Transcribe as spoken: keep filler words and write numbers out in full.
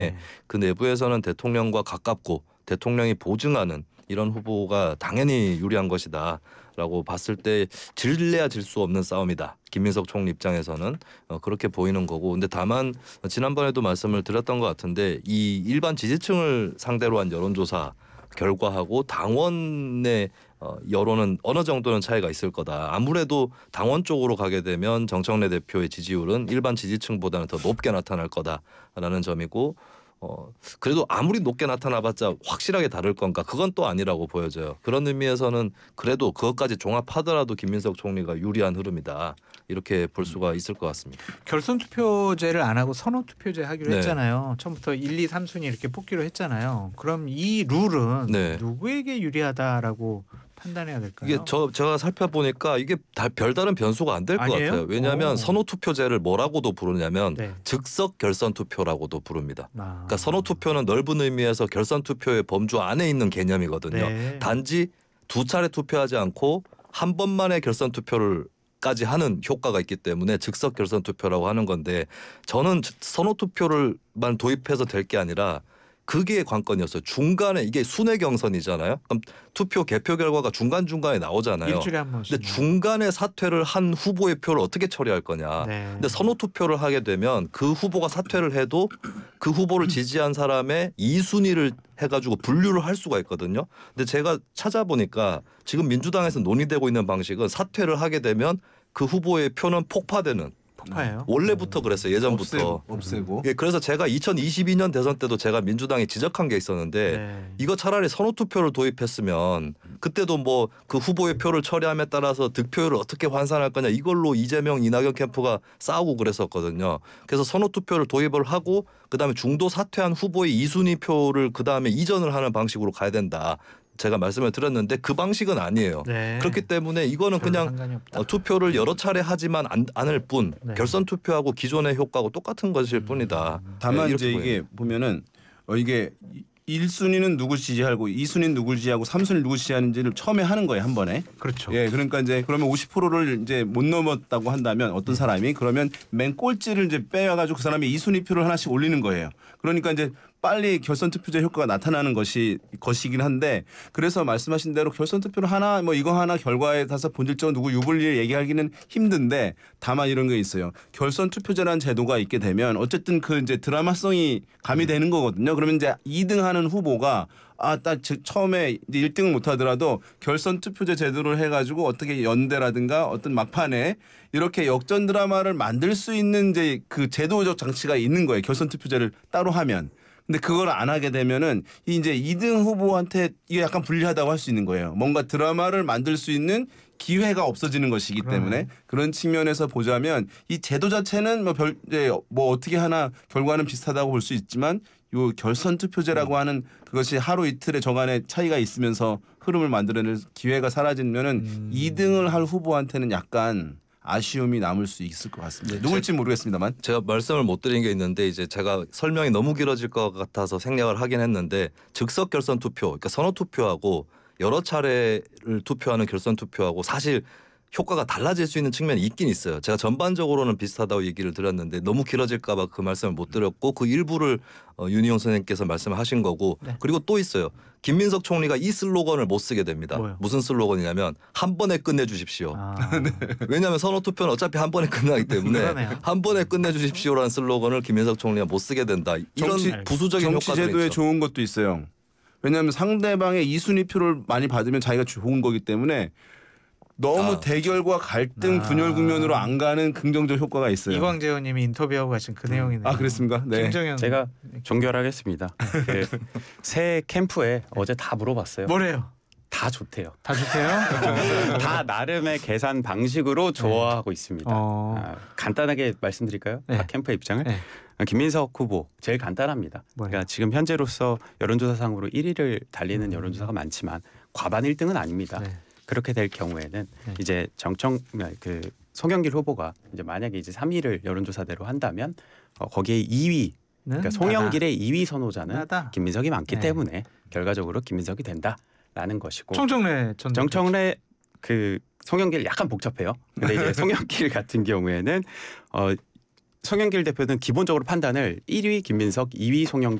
네. 그 내부에서는 대통령과 가깝고 대통령이 보증하는 이런 후보가 당연히 유리한 것이다라고 봤을 때 질래야 질 수 없는 싸움이다. 김민석 총리 입장에서는 어, 그렇게 보이는 거고. 근데 다만 지난번에도 말씀을 드렸던 것 같은데 이 일반 지지층을 상대로 한 여론조사 결과하고 당원의 어, 여론은 어느 정도는 차이가 있을 거다. 아무래도 당원 쪽으로 가게 되면 정청래 대표의 지지율은 일반 지지층보다는 더 높게 나타날 거다라는 점이고 어, 그래도 아무리 높게 나타나봤자 확실하게 다를 건가? 그건 또 아니라고 보여져요. 그런 의미에서는 그래도 그것까지 종합하더라도 김민석 총리가 유리한 흐름이다. 이렇게 볼 수가 있을 것 같습니다. 결선 투표제를 안 하고 선호 투표제 하기로 네. 했잖아요. 처음부터 일, 이, 삼 순위 이렇게 뽑기로 했잖아요. 그럼 이 룰은 네. 누구에게 유리하다라고 판단해야 될까요? 이게 저 제가 살펴보니까 이게 다 별다른 변수가 안 될 것 같아요. 왜냐하면 오. 선호 투표제를 뭐라고도 부르냐면 네. 즉석 결선 투표라고도 부릅니다. 아. 그러니까 선호 투표는 넓은 의미에서 결선 투표의 범주 안에 있는 개념이거든요. 네. 단지 두 차례 투표하지 않고 한 번만에 결선 투표를 까지 하는 효과가 있기 때문에 즉석 결선 투표라고 하는 건데 저는 선호 투표를만 도입해서 될 게 아니라 그게 관건이었어요. 중간에 이게 순회 경선이잖아요. 그럼 투표 개표 결과가 중간중간에 나오잖아요. 일주일에 한 번씩. 근데 중간에 사퇴를 한 후보의 표를 어떻게 처리할 거냐. 네. 근데 선호 투표를 하게 되면 그 후보가 사퇴를 해도 그 후보를 지지한 사람의 이 순위를 해가지고 분류를 할 수가 있거든요. 근데 제가 찾아보니까 지금 민주당에서 논의되고 있는 방식은 사퇴를 하게 되면 그 후보의 표는 폭파되는. 폭파예요? 원래부터 그랬어요. 예전부터. 없애고, 없애고. 예, 그래서 제가 이천이십이 년 대선 때도 제가 민주당이 지적한 게 있었는데 네. 이거 차라리 선호투표를 도입했으면 그때도 뭐 그 후보의 표를 처리함에 따라서 득표율을 어떻게 환산할 거냐 이걸로 이재명 이낙연 캠프가 싸우고 그랬었거든요. 그래서 선호투표를 도입을 하고 그다음에 중도 사퇴한 후보의 이 순위 표를 그다음에 이전을 하는 방식으로 가야 된다. 제가 말씀을 드렸는데 그 방식은 아니에요. 네. 그렇기 때문에 이거는 그냥 어, 투표를 여러 차례 하지만 안, 않을 뿐 네. 결선 투표하고 기존의 효과하고 똑같은 것일 뿐이다. 다만 네, 이제 이렇게 이게 보면은 어 이게 일 순위는 누구 지지하고 이 순위는 누구 지지하고 삼 순위 누구 지지하는지를 처음에 하는 거예요, 한 번에. 그렇죠. 예, 그러니까 이제 그러면 오십 퍼센트를 이제 못 넘었다고 한다면 어떤 사람이 그러면 맨 꼴찌를 이제 빼와 가지고 그 사람이 이 순위 표를 하나씩 올리는 거예요. 그러니까 이제 빨리 결선 투표제 효과가 나타나는 것이 것이긴 한데 그래서 말씀하신 대로 결선 투표를 하나 뭐 이거 하나 결과에 따라서 본질적으로 누구 유불리를 얘기하기는 힘든데 다만 이런 게 있어요. 결선 투표제라는 제도가 있게 되면 어쨌든 그 이제 드라마성이 가미되는 거거든요. 그러면 이제 이 등 하는 후보가 아, 딱 처음에 이제 일 등을 못 하더라도 결선 투표제 제도를 해가지고 어떻게 연대라든가 어떤 막판에 이렇게 역전 드라마를 만들 수 있는 이제 그 제도적 장치가 있는 거예요. 결선 투표제를 따로 하면. 근데 그걸 안 하게 되면은 이제 이 등 후보한테 이게 약간 불리하다고 할 수 있는 거예요. 뭔가 드라마를 만들 수 있는 기회가 없어지는 것이기 그러네. 때문에 그런 측면에서 보자면 이 제도 자체는 뭐 별 뭐 어떻게 하나 결과는 비슷하다고 볼 수 있지만 요 결선 투표제라고 하는 그것이 하루 이틀의 정안의 차이가 있으면서 흐름을 만들어낼 기회가 사라지면은 음. 이 등을 할 후보한테는 약간 아쉬움이 남을 수 있을 것 같습니다. 네, 누굴지 모르겠습니다만. 제가 말씀을 못 드린 게 있는데 이제 제가 설명이 너무 길어질 것 같아서 생략을 하긴 했는데 즉석 결선 투표, 그러니까 선호 투표하고 여러 차례를 투표하는 결선 투표하고 사실 효과가 달라질 수 있는 측면이 있긴 있어요. 제가 전반적으로는 비슷하다고 얘기를 드렸는데 너무 길어질까 봐 그 말씀을 못 드렸고 그 일부를 어, 윤희용 선생님께서 말씀하신 거고 네. 그리고 또 있어요. 김민석 총리가 이 슬로건을 못 쓰게 됩니다. 뭐요? 무슨 슬로건이냐면 한 번에 끝내주십시오. 아. 왜냐하면 선호투표는 어차피 한 번에 끝나기 때문에 그러네요. 한 번에 끝내주십시오라는 슬로건을 김민석 총리가 못 쓰게 된다. 이런 정치- 부수적인 정치 효과들이 제도에 있죠. 좋은 것도 있어요. 왜냐하면 상대방의 이 순위 표를 많이 받으면 자기가 좋은 거기 때문에 너무 아, 대결과 갈등 아. 분열 국면으로 안 가는 긍정적 효과가 있어요. 이광재 의원님이 인터뷰하고 가신 그 내용이네요. 아 그랬습니까? 네. 김정현 제가 종결하겠습니다. 그 새 캠프에 어제 다 물어봤어요. 뭐래요? 다 좋대요. 다 좋대요? 다 나름의 계산 방식으로 좋아하고 있습니다. 어. 아, 간단하게 말씀드릴까요? 네. 각 캠프의 입장을. 네. 김민석 후보 제일 간단합니다. 뭐예요? 그러니까 지금 현재로서 여론조사상으로 일 위를 달리는 여론조사가 많지만 과반 일 등은 아닙니다. 네. 그렇게 될 경우에는 네. 이제 정청 그 송영길 후보가 이제 만약에 이제 삼 위를 여론조사대로 한다면 어, 거기에 이 위 그러니까 송영길의 이 위 선호자는 나다. 김민석이 많기 네. 때문에 결과적으로 김민석이 된다라는 것이고 청정래 전 정청래 그 송영길 약간 복잡해요. 근데 이제 송영길 같은 경우에는 어 송영길 대표는 기본적으로 판단을 일 위 김민석, 이 위 송영길